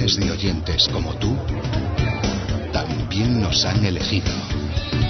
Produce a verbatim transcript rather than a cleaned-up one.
millones de oyentes como tú también nos han elegido.